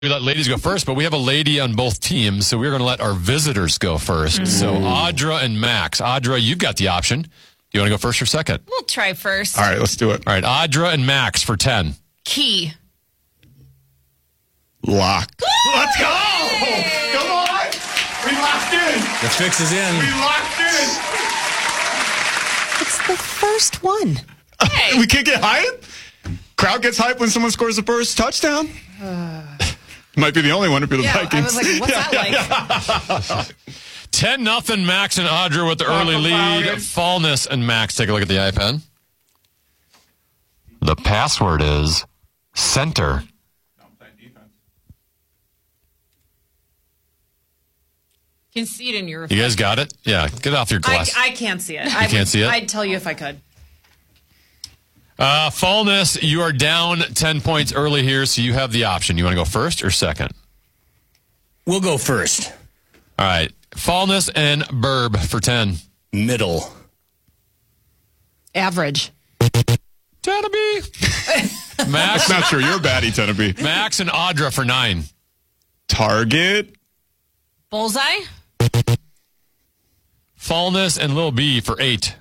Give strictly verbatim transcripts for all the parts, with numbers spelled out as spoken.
We let ladies go first, but we have a lady on both teams, so we're going to let our visitors go first. Mm-hmm. So Audra and Max. Audra, you've got the option. Do you want to go first or second? We'll try first. All right, let's do it. All right, Audra and Max for ten. Key. Lock. Let's go! Come on! We locked in! The fix is in. We locked in! It's the first one. Hey. We can't get hype? Crowd gets hype when someone scores the first touchdown? Uh, Might be the only one if you're the yeah, Vikings. I was like, what's that like? ten nothing. Max and Audra with the early lead. Fallness and Max. Take a look at the iPad. The password is center. You can see it in your... You guys got it? Yeah, get off your glass. I, I can't see it. You I can't would, see it? I'd tell you if I could. Uh, Fallness, you are down ten points early here, so you have the option. You want to go first or second? We'll go first. All right. Fallness and Burb for ten. Middle. Average. Teneby. Max. Not sure you're batty, Teneby. Max and Audra for nine. Target. Bullseye. Fallness and Lil B for eight.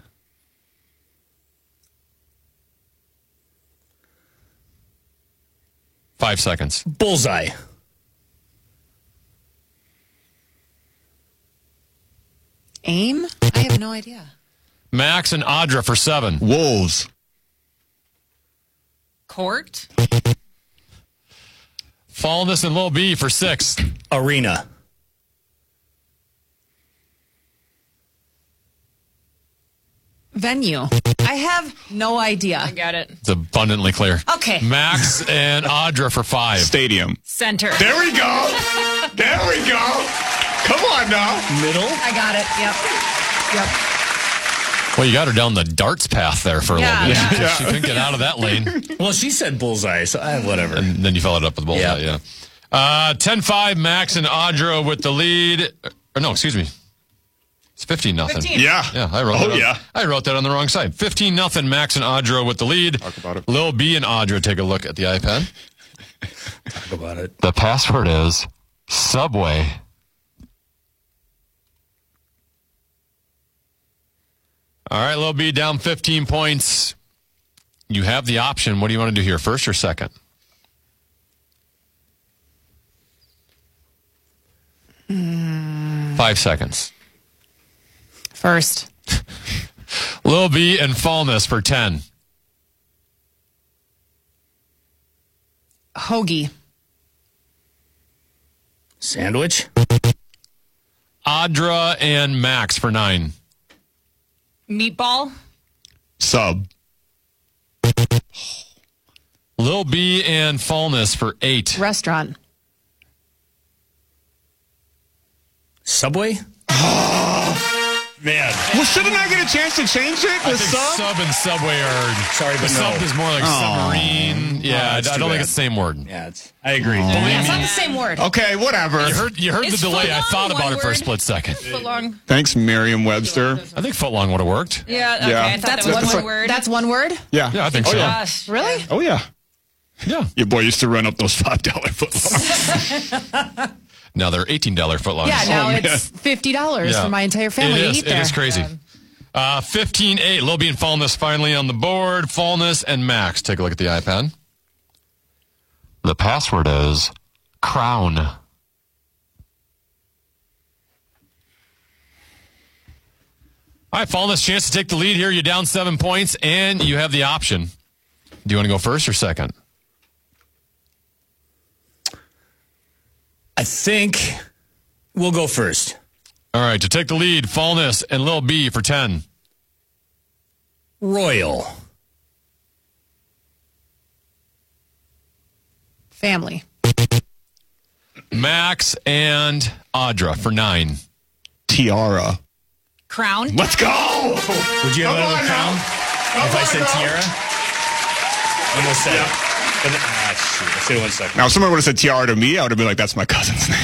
Five seconds. Bullseye. Aim? I have no idea. Max and Audra for seven. Wolves. Court. Fallness and Lil B for six. Arena. Venue. I have no idea. I got it. It's abundantly clear. Okay. Max and Audra for five. Stadium. Center. There we go. There we go. Come on now. Middle. I got it. Yep. Yep. Well, you got her down the darts path there for a Yeah, little bit. yeah. She couldn't get out of that lane. Well, she said bullseye, so uh, whatever. And then you followed up with bullseye, yeah. Yeah. Uh, ten five, Max and Audra with the lead. Or no, excuse me. It's fifteen nothing. Yeah. Yeah, I wrote Oh, that on, yeah. I wrote that on the wrong side. fifteen nothing, Max and Audra with the lead. Talk about it. Lil B and Audra, take a look at the iPad. Talk about it. The password is Subway. All right, Lil B down fifteen points. You have the option. What do you want to do here, first or second? Mm. Five seconds. First. Lil B and Fallness for ten. Hoagie. Sandwich. Audra and Max for nine. Meatball. Sub. Lil B and Fallness for eight. Restaurant. Subway. Man. Well, shouldn't I get a chance to change it? I The think sub? sub and Subway are... Sorry, The but sub no. is more like submarine. Yeah, Oh, I that's I too don't think bad. it's the same word. Yeah, it's. I agree. Yeah, it's not the same word. Okay, whatever. You heard, you heard the It's delay. I footlong, thought about one it for a word. split second. Footlong. Thanks, Merriam-Webster. I think footlong would have worked. Yeah, okay. Yeah. I thought That's that one was one word. word. That's one word? Yeah. Yeah, I think oh, so. Yeah. Gosh. Really? Oh, yeah. Yeah. Your boy used to run up those five dollar footlongs. Now they're eighteen dollars footlongs. Yeah, now Oh, it's fifty dollars Yeah. for my entire family It to is. eat It there. is crazy. Uh, fifteen eight. Lil B and Fallness finally on the board. Fallness and Max. Take a look at the iPad. The password is Crown. All right, Fallness, chance to take the lead here. You're down seven points, and you have the option. Do you want to go first or second? I think we'll go first. All right, to take the lead, Fallness and Lil B for ten. Royal. Family. Max and Audra for nine. Tiara. Crown. Let's go! Would you have Come another on crown? now. If I said Come on now. tiara? Almost said it. But, ah, shoot. Let's say it one second. Now, if someone would have said Tiara to me, I would have been like, that's my cousin's name.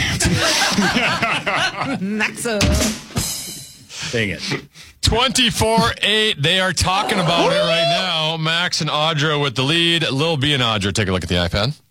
Maxo. Dang it. twenty-four eight. They are talking about it right now. Max and Audra with the lead. Lil B and Audra, take a look at the iPad.